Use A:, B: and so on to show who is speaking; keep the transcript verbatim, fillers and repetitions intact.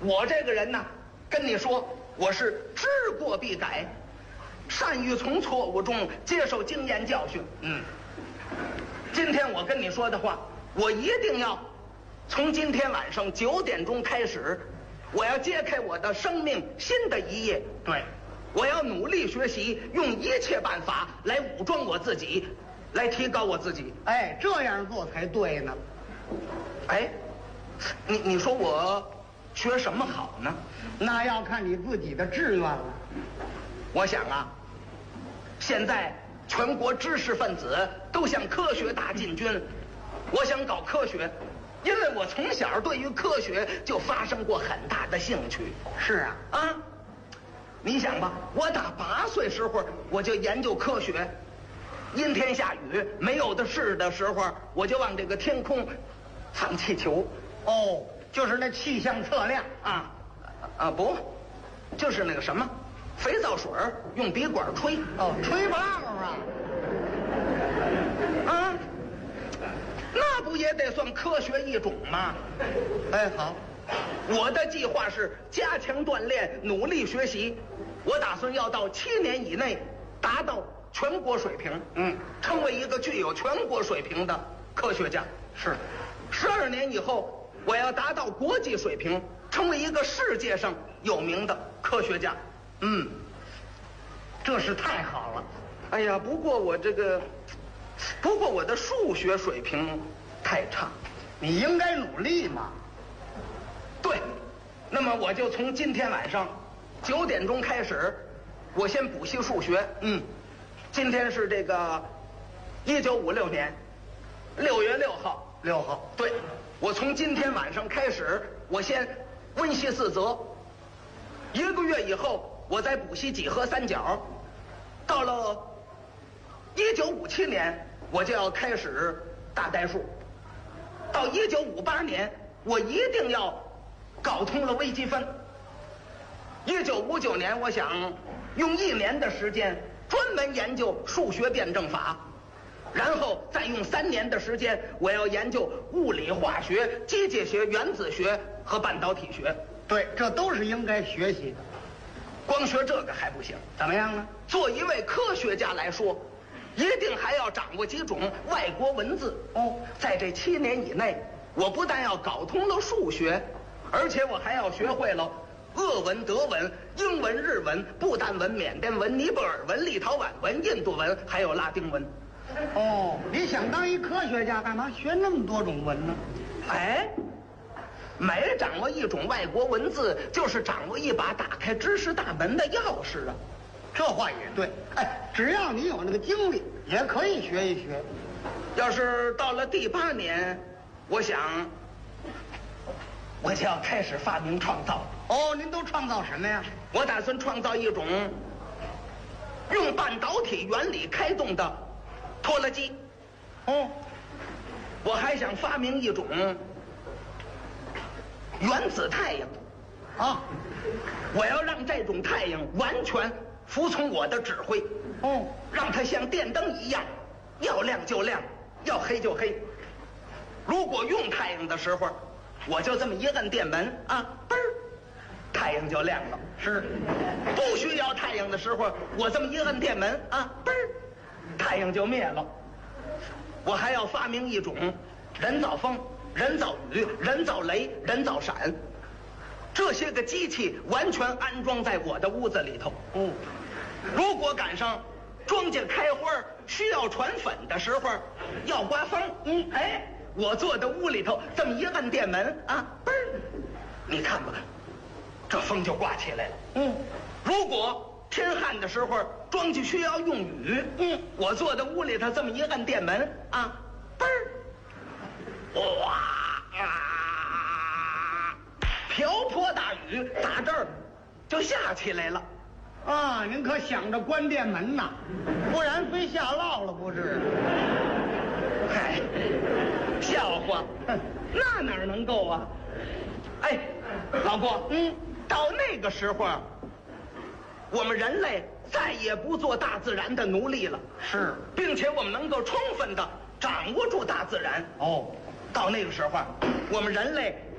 A: 我这个人呢，跟你说，我是知过必改，善于从错误中接受经验教训。嗯，今天我跟你说的话，我一定要从今天晚上九点钟开始，我要揭开我的生命新的一页。
B: 对，
A: 我要努力学习，用一切办法来武装我自己，来提高我自己。
B: 哎，这样做才对呢。
A: 哎，你你说我学什么好呢？
B: 那要看你自己的志愿了。
A: 我想啊，现在全国知识分子都向科学大进军，我想搞科学，因为我从小对于科学就发生过很大的兴趣。
B: 是啊，
A: 啊，你想吧，我打八岁时候我就研究科学，阴天下雨没有的事的时候，我就往这个天空放气球。
B: 哦，就是那气象测量
A: 啊啊不，就是那个什么，肥皂水用笔管吹。
B: 哦，吹棒啊！
A: 啊，那不也得算科学一种吗？
B: 哎，好，
A: 我的计划是加强锻炼，努力学习。我打算要到七年以内达到全国水平，
B: 嗯，
A: 成为一个具有全国水平的科学家。
B: 是，
A: 十二年以后，我要达到国际水平，成为一个世界上有名的科学家。
B: 嗯，这是太好了。
A: 哎呀，不过我这个，不过我的数学水平太差。
B: 你应该努力嘛。
A: 对，那么我就从今天晚上九点钟开始，我先补习数学。
B: 嗯，
A: 今天是这个一九五六年六月六号。
B: 六号。
A: 对，我从今天晚上开始，我先温习四则，一个月以后，我再补习几何三角。到了一九五七年，我就要开始大代数。到一九五八年，我一定要搞通了微积分。一九五九年，我想用一年的时间专门研究数学辩证法，然后再用三年的时间，我要研究物理化学、机械学、原子学和半导体学。
B: 对，这都是应该学习的。
A: 光学这个还不行，
B: 怎么样呢？
A: 做一位科学家来说，一定还要掌握几种外国文字。
B: 哦，
A: 在这七年以内，我不但要搞通了数学，而且我还要学会了俄文、德文、英文、日文、不丹文、缅甸文、尼泊尔文、立陶宛文、印度文，还有拉丁文。
B: 哦，你想当一科学家，干嘛学那么多种文呢？
A: 哎，每掌握一种外国文字，就是掌握一把打开知识大门的钥匙啊。
B: 这话也对。哎，只要你有那个精力，也可以学一学。
A: 要是到了第八年，我想我就要开始发明创造。
B: 哦，您都创造什么呀？
A: 我打算创造一种用半导体原理开动的拖拉机。
B: 哦，
A: 我还想发明一种原子太阳。
B: 啊，
A: 我要让这种太阳完全服从我的指挥。
B: 哦，
A: 让它像电灯一样，要亮就亮，要黑就黑。如果用太阳的时候，我就这么一摁电门啊，嘣儿，太阳就亮了。
B: 是。
A: 不需要太阳的时候，我这么一摁电门啊，嘣儿，太阳就灭了。我还要发明一种人造风、人造雨、人造雷、人造闪，这些个机器完全安装在我的屋子里头。
B: 哦，
A: 如果赶上庄稼开花需要传粉的时候，要刮风，嗯，哎，我坐在屋里头这么一摁电门啊，嘣儿，你看吧，这风就刮起来了。
B: 嗯，
A: 如果天旱的时候庄稼需要用雨，嗯，我坐在屋里头这么一摁电门啊，嘣儿，哇啊，瓢泼大雨打这儿就下起来了。
B: 啊，您可想着关电门呐，不然非下涝了不是？
A: 嗨，笑话，那哪能够啊？哎，老郭，嗯，到那个时候，我们人类再也不做大自然的奴隶了，
B: 是，
A: 并且我们能够充分的掌握住大自然。
B: 哦，
A: 到那个时候，我们人类